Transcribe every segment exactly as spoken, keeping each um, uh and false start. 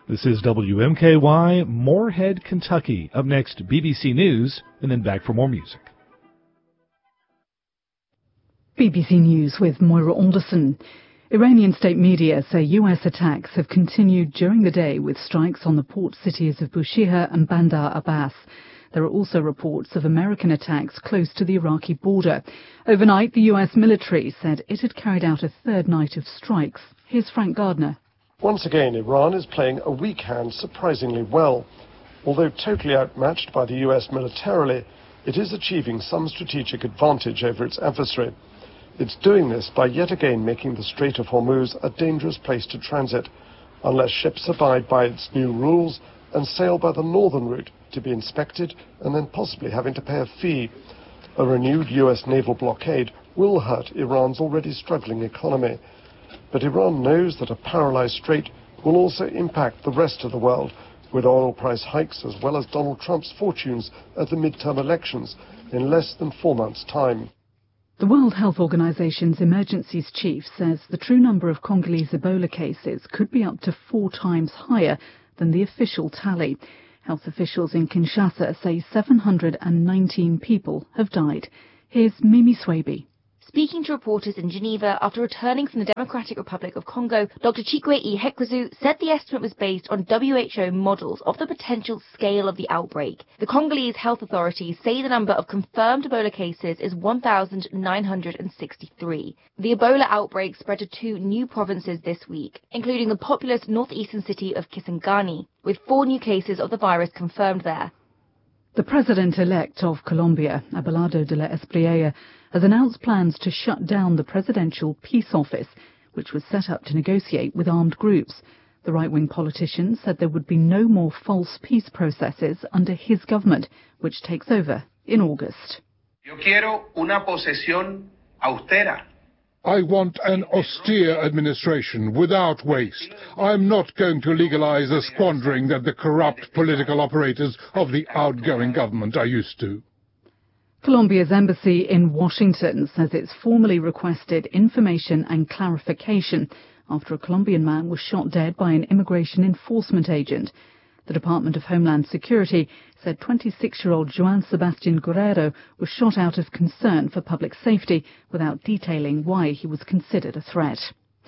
This is W M K Y, Moorhead, Kentucky. Up next, B B C News, and then back for more music. B B C News with Moira Alderson. Iranian state media say U S attacks have continued during the day with strikes on the port cities of Bushehr and Bandar Abbas. There are also reports of American attacks close to the Iraqi border. Overnight, the U S military said it had carried out a third night of strikes. Here's Frank Gardner. Once again, Iran is playing a weak hand surprisingly well. Although totally outmatched by the U S militarily, it is achieving some strategic advantage over its adversary. It's doing this by yet again making the Strait of Hormuz a dangerous place to transit, unless ships abide by its new rules and sail by the northern route to be inspected and then possibly having to pay a fee. A renewed U S naval blockade will hurt Iran's already struggling economy. But Iran knows that a paralyzed strait will also impact the rest of the world, with oil price hikes as well as Donald Trump's fortunes at the midterm elections in less than four months' time. The World Health Organization's emergencies chief says the true number of Congolese Ebola cases could be up to four times higher than the official tally. Health officials in Kinshasa say seven hundred nineteen people have died. Here's Mimi Swaby. Speaking to reporters in Geneva after returning from the Democratic Republic of Congo, Doctor Chikwe Ihekwezu said the estimate was based on W H O models of the potential scale of the outbreak. The Congolese health authorities say the number of confirmed Ebola cases is one thousand nine hundred sixty-three. The Ebola outbreak spread to two new provinces this week, including the populous northeastern city of Kisangani, with four new cases of the virus confirmed there. The president-elect of Colombia, Abelardo de la Espriella, has announced plans to shut down the Presidential Peace Office, which was set up to negotiate with armed groups. The right-wing politician said there would be no more false peace processes under his government, which takes over in August. Yo quiero una posesión austera. I want an austere administration without waste. I am not going to legalize the squandering that the corrupt political operators of the outgoing government are used to. Colombia's embassy in Washington says it's formally requested information and clarification after a Colombian man was shot dead by an immigration enforcement agent. The Department of Homeland Security said twenty-six-year-old Juan Sebastian Guerrero was shot out of concern for public safety without detailing why he was considered a threat.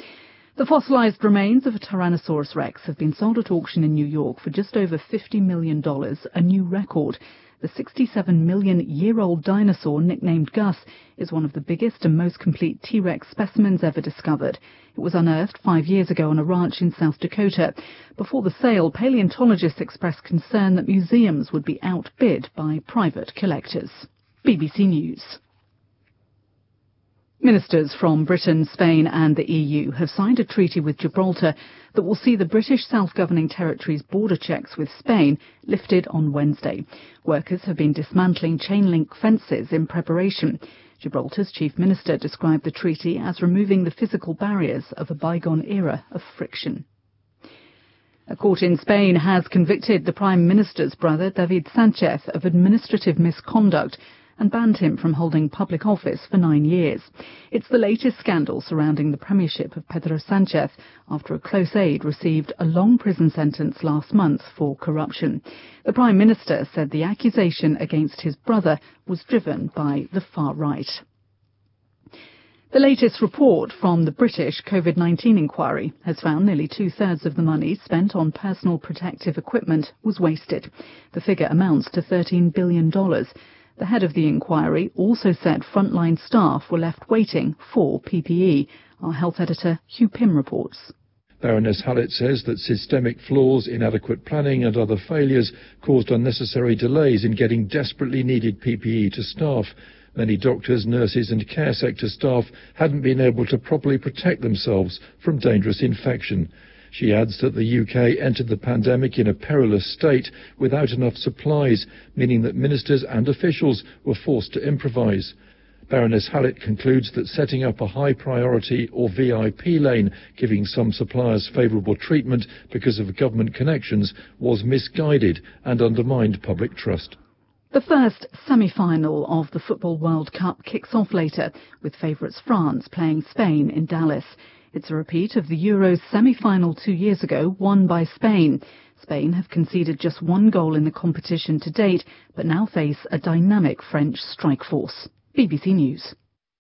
The fossilized remains of a Tyrannosaurus rex have been sold at auction in New York for just over fifty million dollars, a new record. The sixty-seven million year old dinosaur, nicknamed Gus, is one of the biggest and most complete T-Rex specimens ever discovered. It was unearthed five years ago on a ranch in South Dakota. Before the sale, paleontologists expressed concern that museums would be outbid by private collectors. B B C News. Ministers from Britain, Spain and the E U have signed a treaty with Gibraltar that will see the British self-governing territory's border checks with Spain lifted on Wednesday. Workers have been dismantling chain-link fences in preparation. Gibraltar's chief minister described the treaty as removing the physical barriers of a bygone era of friction. A court in Spain has convicted the Prime Minister's brother, David Sanchez, of administrative misconduct and banned him from holding public office for nine years. It's the latest scandal surrounding the premiership of Pedro Sanchez after a close aide received a long prison sentence last month for corruption. The Prime Minister said the accusation against his brother was driven by the far right. The latest report from the British COVID nineteen inquiry has found nearly two-thirds of the money spent on personal protective equipment was wasted. The figure amounts to thirteen billion dollars. The head of the inquiry also said frontline staff were left waiting for P P E. Our health editor Hugh Pym reports. Baroness Hallett says that systemic flaws, inadequate planning and other failures caused unnecessary delays in getting desperately needed P P E to staff. Many doctors, nurses and care sector staff hadn't been able to properly protect themselves from dangerous infection. She adds that the U K entered the pandemic in a perilous state without enough supplies, meaning that ministers and officials were forced to improvise. Baroness Hallett concludes that setting up a high priority or V I P lane, giving some suppliers favourable treatment because of government connections, was misguided and undermined public trust. The first semi-final of the Football World Cup kicks off later, with favourites France playing Spain in Dallas. It's a repeat of the Euros semi-final two years ago, won by Spain. Spain have conceded just one goal in the competition to date, but now face a dynamic French strike force. B B C News.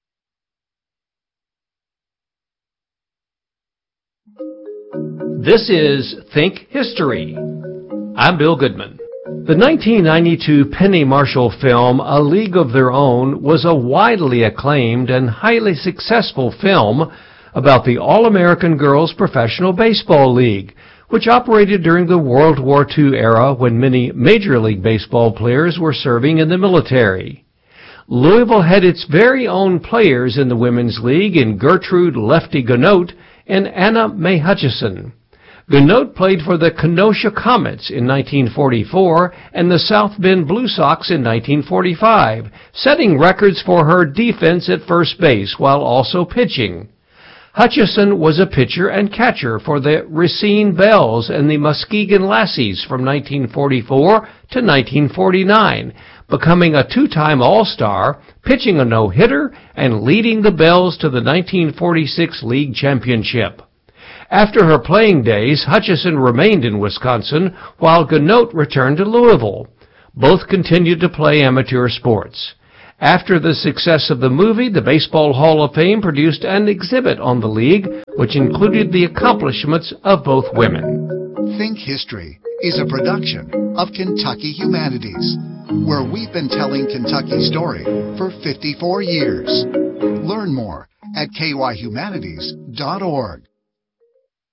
This is Think History. I'm Bill Goodman. The nineteen ninety-two Penny Marshall film, A League of Their Own, was a widely acclaimed and highly successful film about the All-American Girls Professional Baseball League, which operated during the World War Two era when many Major League Baseball players were serving in the military. Louisville had its very own players in the Women's League in Gertrude Lefty Ganote and Anna Mae Hutchison. Ganote played for the Kenosha Comets in nineteen forty-four and the South Bend Blue Sox in nineteen forty-five, setting records for her defense at first base while also pitching. Hutchison was a pitcher and catcher for the Racine Bells and the Muskegon Lassies from nineteen forty-four to nineteen forty-nine, becoming a two-time All-Star, pitching a no-hitter, and leading the Bells to the nineteen forty-six League Championship. After her playing days, Hutchison remained in Wisconsin, while Ganote returned to Louisville. Both continued to play amateur sports. After the success of the movie, the Baseball Hall of Fame produced an exhibit on the league, which included the accomplishments of both women. Think History is a production of Kentucky Humanities, where we've been telling Kentucky's story for fifty-four years. Learn more at k y humanities dot org.